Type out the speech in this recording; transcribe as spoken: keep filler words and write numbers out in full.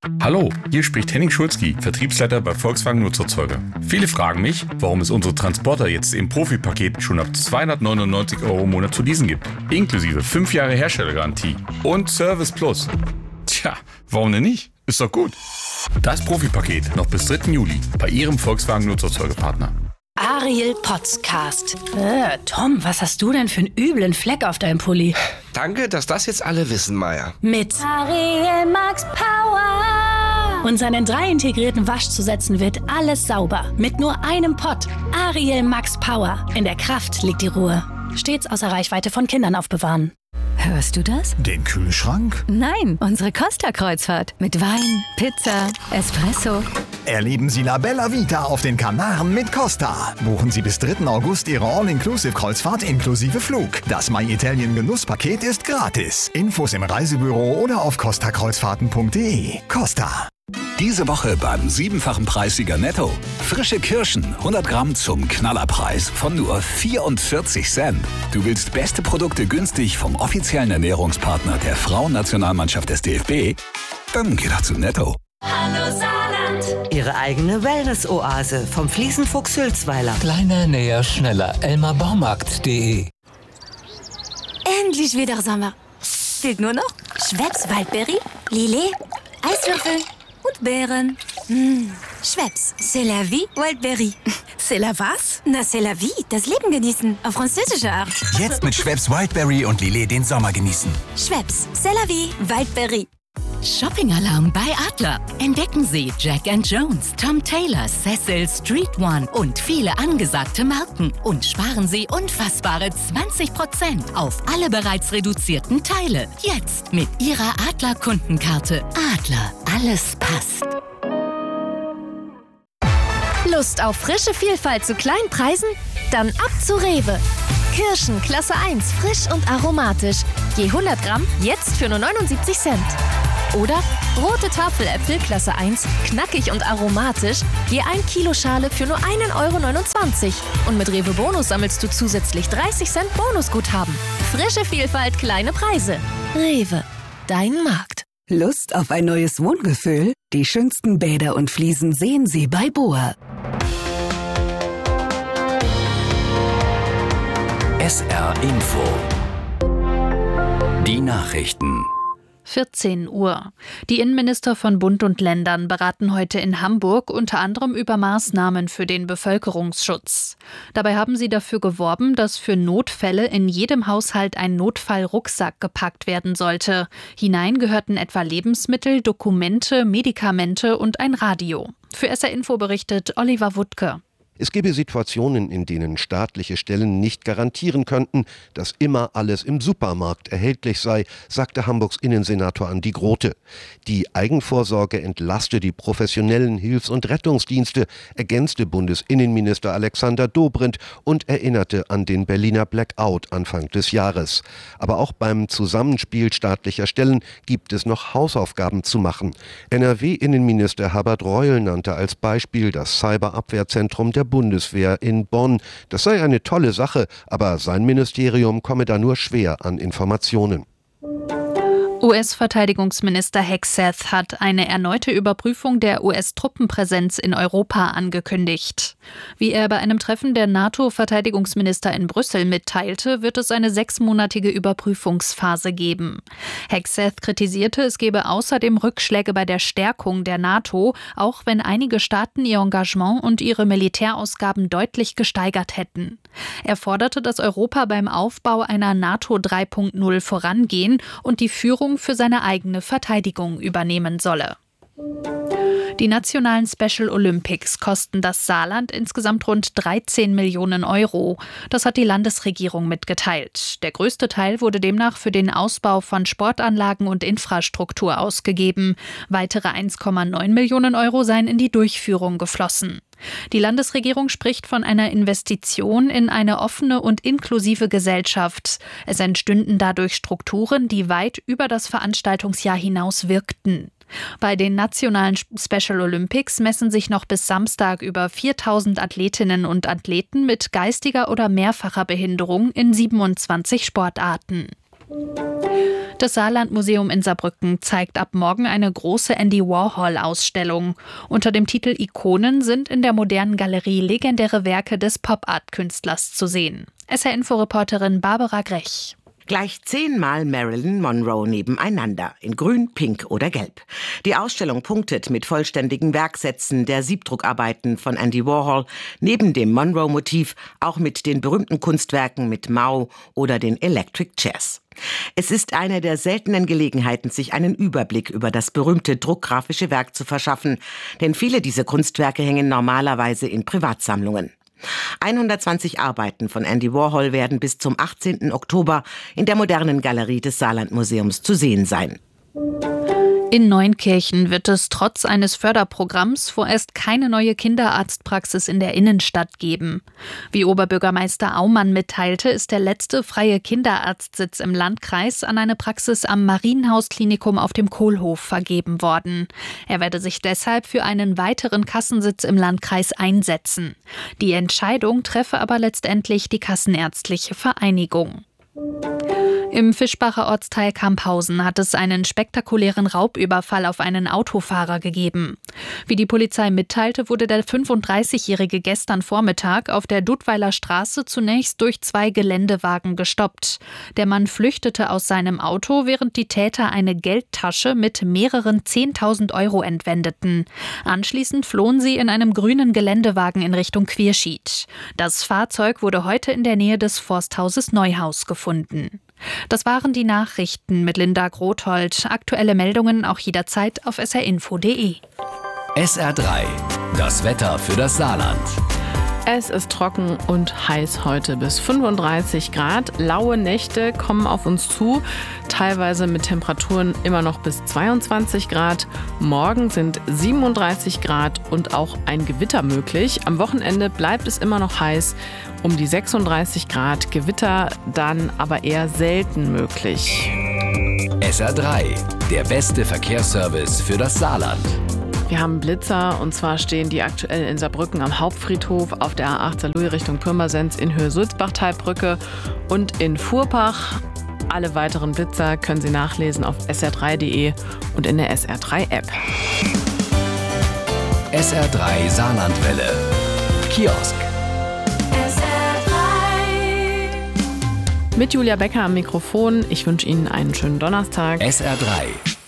Hallo, hier spricht Henning Schulzki, Vertriebsleiter bei Volkswagen Nutzerzeuger. Viele fragen mich, warum es unsere Transporter jetzt im Profi-Paket schon ab zweihundertneunundneunzig Euro im Monat zu leasen gibt. Inklusive fünf Jahre Herstellergarantie und Service Plus. Tja, warum denn nicht? Ist doch gut. Das Profi-Paket noch bis dritten Juli bei Ihrem Volkswagen Nutzerzeugerpartner. Ariel Podcast. Äh, Tom, was hast du denn für einen üblen Fleck auf deinem Pulli? Danke, dass das jetzt alle wissen, Maya. Mit Ariel Max Power. Und seinen drei integrierten Waschzusätzen wird alles sauber. Mit nur einem Pott. Ariel Max Power. In der Kraft liegt die Ruhe. Stets außer Reichweite von Kindern aufbewahren. Hörst du das? Den Kühlschrank? Nein, unsere Costa-Kreuzfahrt. Mit Wein, Pizza, Espresso. Erleben Sie La Bella Vita auf den Kanaren mit Costa. Buchen Sie bis dritten August Ihre All-Inclusive-Kreuzfahrt inklusive Flug. Das My Italien Genusspaket ist gratis. Infos im Reisebüro oder auf costa kreuzfahrten punkt de. Costa. Diese Woche beim siebenfachen Preissieger Netto. Frische Kirschen, hundert Gramm zum Knallerpreis von nur vierundvierzig Cent. Du willst beste Produkte günstig vom offiziellen Ernährungspartner der Frauennationalmannschaft des D F B? Dann geh doch zu Netto. Hallo Saarland. Ihre eigene Wellness-Oase vom Fliesenfuchs Hülsweiler. Kleiner, näher, schneller. elmar baumarkt punkt de. Endlich wieder Sommer. Fehlt nur noch Schweppes Waldberry, Lillet, Eiswürfel und Beeren. Mmh. Schweppes, c'est la vie, Wildberry. C'est la was? Na, c'est la vie, das Leben genießen, auf französische Art. Jetzt mit Schweppes Wildberry und Lillet den Sommer genießen. Schweppes, c'est la vie, Wildberry. Shopping-Alarm bei Adler. Entdecken Sie Jack and Jones, Tom Taylor, Cecil, Street One und viele angesagte Marken. Und sparen Sie unfassbare zwanzig Prozent auf alle bereits reduzierten Teile. Jetzt mit Ihrer Adler-Kundenkarte. Adler, alles passt. Lust auf frische Vielfalt zu kleinen Preisen? Dann ab zu Rewe. Kirschen Klasse eins, frisch und aromatisch. Je hundert Gramm, jetzt für nur neunundsiebzig Cent. Oder rote Tafeläpfel Klasse eins, knackig und aromatisch, je ein Kilo Schale für nur ein Euro neunundzwanzig. Und mit Rewe Bonus sammelst du zusätzlich dreißig Cent Bonusguthaben. Frische Vielfalt, kleine Preise. Rewe, dein Markt. Lust auf ein neues Wohngefühl? Die schönsten Bäder und Fliesen sehen Sie bei Boa. S R Info. Die Nachrichten. vierzehn Uhr. Die Innenminister von Bund und Ländern beraten heute in Hamburg unter anderem über Maßnahmen für den Bevölkerungsschutz. Dabei haben sie dafür geworben, dass für Notfälle in jedem Haushalt ein Notfallrucksack gepackt werden sollte. Hinein gehörten etwa Lebensmittel, Dokumente, Medikamente und ein Radio. Für S R Info berichtet Oliver Wuttke. Es gebe Situationen, in denen staatliche Stellen nicht garantieren könnten, dass immer alles im Supermarkt erhältlich sei, sagte Hamburgs Innensenator Andi Grote. Die Eigenvorsorge entlaste die professionellen Hilfs- und Rettungsdienste, ergänzte Bundesinnenminister Alexander Dobrindt und erinnerte an den Berliner Blackout Anfang des Jahres. Aber auch beim Zusammenspiel staatlicher Stellen gibt es noch Hausaufgaben zu machen. N R W-Innenminister Herbert Reul nannte als Beispiel das Cyberabwehrzentrum der Bundeswehr in Bonn. Das sei eine tolle Sache, aber sein Ministerium komme da nur schwer an Informationen. U S-Verteidigungsminister Hegseth hat eine erneute Überprüfung der U S-Truppenpräsenz in Europa angekündigt. Wie er bei einem Treffen der NATO-Verteidigungsminister in Brüssel mitteilte, wird es eine sechsmonatige Überprüfungsphase geben. Hegseth kritisierte, es gebe außerdem Rückschläge bei der Stärkung der NATO, auch wenn einige Staaten ihr Engagement und ihre Militärausgaben deutlich gesteigert hätten. Er forderte, dass Europa beim Aufbau einer NATO drei Punkt null vorangehen und die Führung für seine eigene Verteidigung übernehmen solle. Die nationalen Special Olympics kosten das Saarland insgesamt rund dreizehn Millionen Euro. Das hat die Landesregierung mitgeteilt. Der größte Teil wurde demnach für den Ausbau von Sportanlagen und Infrastruktur ausgegeben. Weitere eins Komma neun Millionen Euro seien in die Durchführung geflossen. Die Landesregierung spricht von einer Investition in eine offene und inklusive Gesellschaft. Es entstünden dadurch Strukturen, die weit über das Veranstaltungsjahr hinaus wirkten. Bei den nationalen Special Olympics messen sich noch bis Samstag über viertausend Athletinnen und Athleten mit geistiger oder mehrfacher Behinderung in siebenundzwanzig Sportarten. Das Saarlandmuseum in Saarbrücken zeigt ab morgen eine große Andy Warhol-Ausstellung. Unter dem Titel Ikonen sind in der modernen Galerie legendäre Werke des Pop-Art-Künstlers zu sehen. S R-Info-Reporterin Barbara Grech. Gleich zehnmal Marilyn Monroe nebeneinander, in Grün, Pink oder Gelb. Die Ausstellung punktet mit vollständigen Werksätzen der Siebdruckarbeiten von Andy Warhol, neben dem Monroe-Motiv auch mit den berühmten Kunstwerken mit Mao oder den Electric Chairs. Es ist eine der seltenen Gelegenheiten, sich einen Überblick über das berühmte druckgrafische Werk zu verschaffen, denn viele dieser Kunstwerke hängen normalerweise in Privatsammlungen. hundertzwanzig Arbeiten von Andy Warhol werden bis zum achtzehnten Oktober in der modernen Galerie des Saarlandmuseums zu sehen sein. In Neunkirchen wird es trotz eines Förderprogramms vorerst keine neue Kinderarztpraxis in der Innenstadt geben. Wie Oberbürgermeister Aumann mitteilte, ist der letzte freie Kinderarztsitz im Landkreis an eine Praxis am Marienhaus-Klinikum auf dem Kohlhof vergeben worden. Er werde sich deshalb für einen weiteren Kassensitz im Landkreis einsetzen. Die Entscheidung treffe aber letztendlich die Kassenärztliche Vereinigung. Im Fischbacher Ortsteil Kamphausen hat es einen spektakulären Raubüberfall auf einen Autofahrer gegeben. Wie die Polizei mitteilte, wurde der fünfunddreißigjährige gestern Vormittag auf der Dudweiler Straße zunächst durch zwei Geländewagen gestoppt. Der Mann flüchtete aus seinem Auto, während die Täter eine Geldtasche mit mehreren zehntausend Euro entwendeten. Anschließend flohen sie in einem grünen Geländewagen in Richtung Quierschied. Das Fahrzeug wurde heute in der Nähe des Forsthauses Neuhaus gefunden. Das waren die Nachrichten mit Linda Grothold. Aktuelle Meldungen auch jederzeit auf s r info punkt d e. S R drei, das Wetter für das Saarland. Es ist trocken und heiß heute bis fünfunddreißig Grad. Laue Nächte kommen auf uns zu, teilweise mit Temperaturen immer noch bis zweiundzwanzig Grad. Morgen sind siebenunddreißig Grad und auch ein Gewitter möglich. Am Wochenende bleibt es immer noch heiß, um die sechsunddreißig Grad. Gewitter dann aber eher selten möglich. S R drei, der beste Verkehrsservice für das Saarland. Wir haben Blitzer, und zwar stehen die aktuell in Saarbrücken am Hauptfriedhof, auf der A acht Saarlouis Richtung Pirmasens in Höhe Sulzbachtalbrücke und in Fuhrpach. Alle weiteren Blitzer können Sie nachlesen auf s r drei punkt d e und in der S R drei App. S R drei Saarlandwelle. Kiosk. S R drei. Mit Julia Becker am Mikrofon. Ich wünsche Ihnen einen schönen Donnerstag. S R drei.